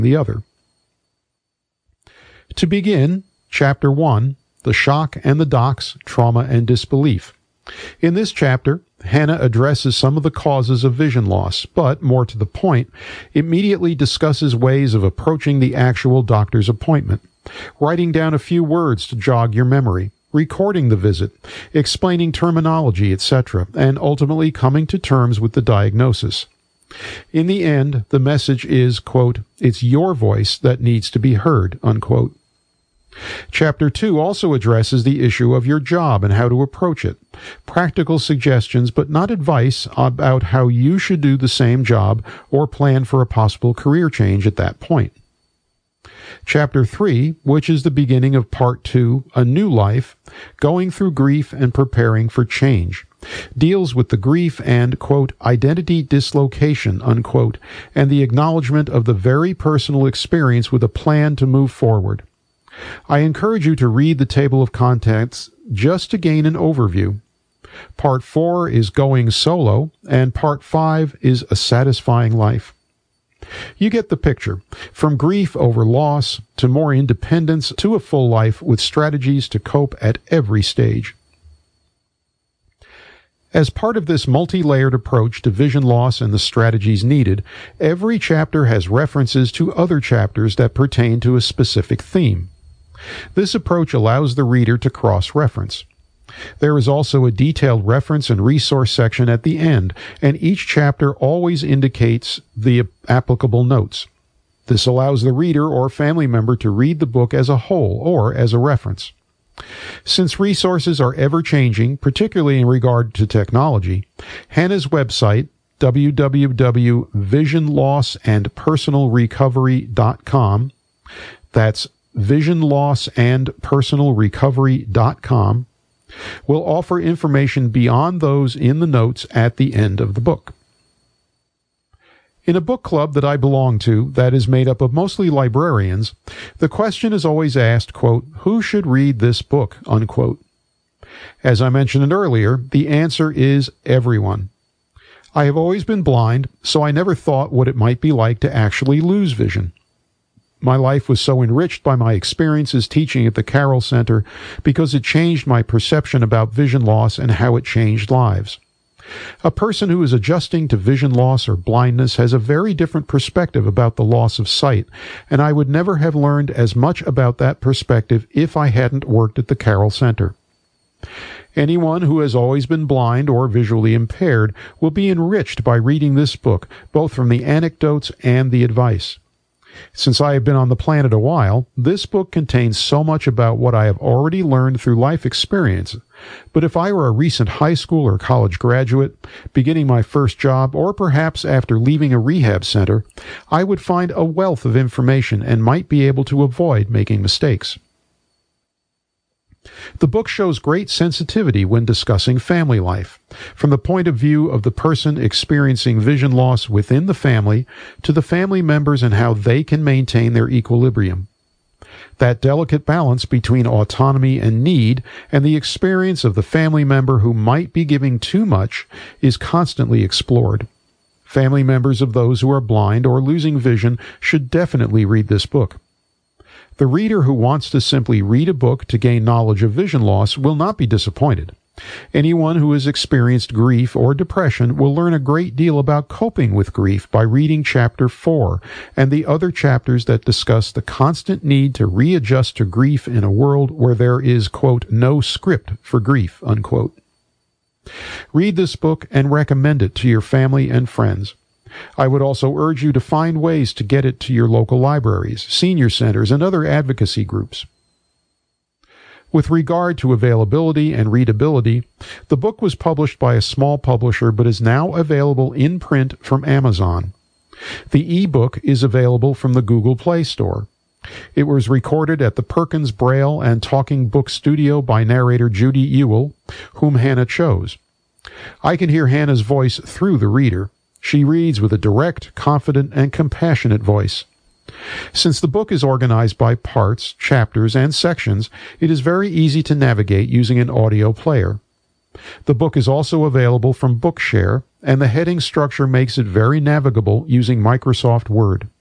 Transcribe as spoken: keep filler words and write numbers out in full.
the other. To begin, Chapter one, The Shock and the Docs, Trauma and Disbelief. In this chapter, Hannah addresses some of the causes of vision loss, but, more to the point, immediately discusses ways of approaching the actual doctor's appointment, writing down a few words to jog your memory, recording the visit, explaining terminology, et cetera, and ultimately coming to terms with the diagnosis. In the end, the message is, quote, "It's your voice that needs to be heard," unquote. Chapter two also addresses the issue of your job and how to approach it. Practical suggestions, but not advice about how you should do the same job or plan for a possible career change at that point. Chapter three, which is the beginning of Part two, A New Life, Going Through Grief and Preparing for Change, deals with the grief and, quote, "identity dislocation," unquote, and the acknowledgement of the very personal experience with a plan to move forward. I encourage you to read the table of contents just to gain an overview. Part four is Going Solo, and Part five is A Satisfying Life. You get the picture. From grief over loss, to more independence, to a full life with strategies to cope at every stage. As part of this multi-layered approach to vision loss and the strategies needed, every chapter has references to other chapters that pertain to a specific theme. This approach allows the reader to cross-reference. There is also a detailed reference and resource section at the end, and each chapter always indicates the applicable notes. This allows the reader or family member to read the book as a whole or as a reference. Since resources are ever-changing, particularly in regard to technology, Hannah's website, w w w dot vision loss and personal recovery dot com, that's vision loss and personal recovery dot com, will offer information beyond those in the notes at the end of the book. In a book club that I belong to that is made up of mostly librarians, the question is always asked, quote, "Who should read this book?" unquote. As I mentioned earlier, the answer is everyone. I have always been blind, so I never thought what it might be like to actually lose vision. My life was so enriched by my experiences teaching at the Carroll Center because it changed my perception about vision loss and how it changed lives. A person who is adjusting to vision loss or blindness has a very different perspective about the loss of sight, and I would never have learned as much about that perspective if I hadn't worked at the Carroll Center. Anyone who has always been blind or visually impaired will be enriched by reading this book, both from the anecdotes and the advice. Since I have been on the planet a while, this book contains so much about what I have already learned through life experience. But if I were a recent high school or college graduate, beginning my first job, or perhaps after leaving a rehab center, I would find a wealth of information and might be able to avoid making mistakes. The book shows great sensitivity when discussing family life, from the point of view of the person experiencing vision loss within the family to the family members and how they can maintain their equilibrium. That delicate balance between autonomy and need and the experience of the family member who might be giving too much is constantly explored. Family members of those who are blind or losing vision should definitely read this book. The reader who wants to simply read a book to gain knowledge of vision loss will not be disappointed. Anyone who has experienced grief or depression will learn a great deal about coping with grief by reading Chapter four and the other chapters that discuss the constant need to readjust to grief in a world where there is, quote, "no script for grief," unquote. Read this book and recommend it to your family and friends. I would also urge you to find ways to get it to your local libraries, senior centers, and other advocacy groups. With regard to availability and readability, the book was published by a small publisher but is now available in print from Amazon. The e-book is available from the Google Play Store. It was recorded at the Perkins Braille and Talking Book Studio by narrator Judy Ewell, whom Hannah chose. I can hear Hannah's voice through the reader. She reads with a direct, confident, and compassionate voice. Since the book is organized by parts, chapters, and sections, it is very easy to navigate using an audio player. The book is also available from Bookshare, and the heading structure makes it very navigable using Microsoft Word.